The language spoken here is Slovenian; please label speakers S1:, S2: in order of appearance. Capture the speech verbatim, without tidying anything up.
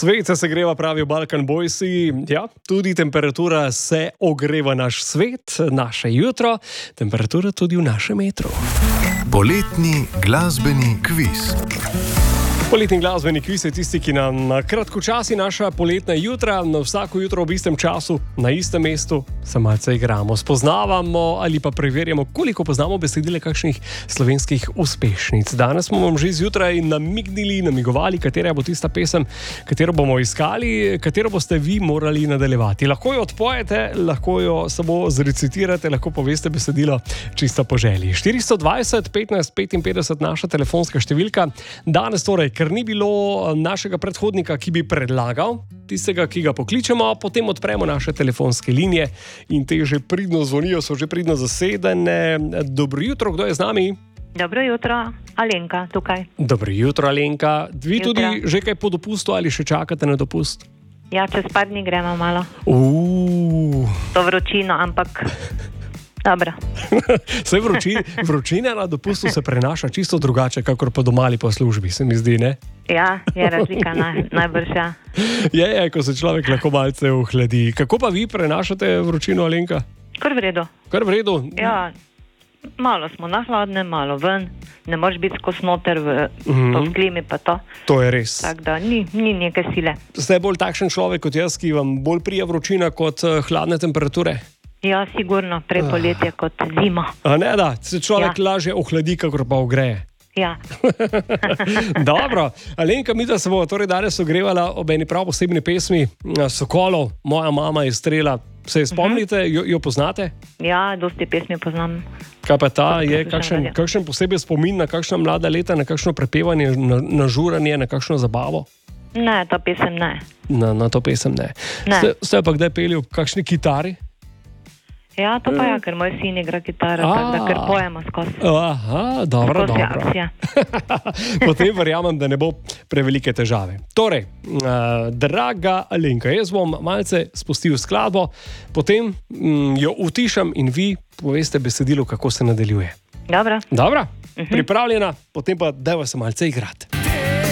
S1: Svet se segreva, pravijo Balkan Boysi. Ja, tudi temperatura se ogreva naš svet, naše jutro, temperatura tudi v našem metru.
S2: Poletni glasbeni kviz.
S1: Poletni glasbeni kviz je tisti, ki nam kratkočasi naša poletna jutra, na vsako jutro ob istem času, na istem mestu se malce igramo, spoznavamo ali pa preverjamo, koliko poznamo besedile kakšnih slovenskih uspešnic. Danes smo vam že zjutraj namignili, namigovali, katera bo tista pesem, katero bomo iskali, katero boste vi morali nadaljevati. Lahko jo odpojete, lahko jo samo zrecitirate, lahko poveste besedilo čisto po želji. štiristo dvajset petnajst petinpetdeset naša telefonska številka. Danes torej, ker ni bilo našega predhodnika, ki bi predlagal tistega, ki ga pokličemo, potem odpremo naše telefonske linije in te že pridno zvonijo, so že pridno zasedene. Dobro jutro, kdo je z nami?
S3: Dobro jutro, Alenka tukaj.
S1: Dobro jutro, Alenka. Vi
S3: Jutro.
S1: tudi že kaj po dopustu ali še čakate na dopust?
S3: Ja, čez par dni gremo malo.
S1: Uuu.
S3: To vročino, ampak dobro.
S1: Saj vročina, vročina na dopustu se prenaša čisto drugače, kakor pa doma ali po službi, se mi zdi, ne?
S3: Ja, je razlika naj, najbrž, ja.
S1: Je, je, ko se človek lahko malce ohladi. Kako pa vi prenašate vročino, Alenka?
S3: Kar v redu.
S1: Kar v redu?
S3: Ja, malo smo na hladne, malo ven. Ne moreš biti skozi noter v,
S1: Mhm.
S3: v klimi pa to.
S1: To je res.
S3: Tako da ni, ni neke sile.
S1: Ste bolj takšen človek kot jaz, ki vam bolj prija vročina kot uh, hladne temperature?
S3: Ja, sigurno, prej poletje kot zima.
S1: A ne, da se človek
S3: Ja.
S1: lažje ohladi, kakor pa ogreje.
S3: Ja,
S1: Dobro, Alenka, mi da se bomo torej danes ogrevala ob eni prav posebni pesmi Sokolov, Moja mama je strela. Se je spomnite, jo, jo poznate?
S3: ja, dosti pesmi poznam.
S1: Kaj pa ta
S3: To
S1: je
S3: poslušam
S1: kakšen,
S3: radio.
S1: kakšen posebej spomin na kakšna mlada leta, na kakšno prepevanje, na, na žuranje, na kakšno zabavo?
S3: Ne, ta pesem ne.
S1: Na, na to pesem ne.
S3: Ne.
S1: Ste, ste pa kdaj peli ob kakšni kitari?
S3: Ja, to pa ja, ker moj sin igra kitaro, tako da kar pojemo skozi.
S1: Aha, dobro,
S3: Skozi
S1: dobro.
S3: akcija.
S1: Potem verjamem, da ne bo prevelike težave. Torej, uh, draga Alenka, jaz bom malce spustil skladbo, potem mm, jo utišam in vi poveste besedilo, kako se nadaljuje.
S3: Dobro.
S1: Dobro? Uh-huh. Pripravljena, potem pa dajva se malce igrati.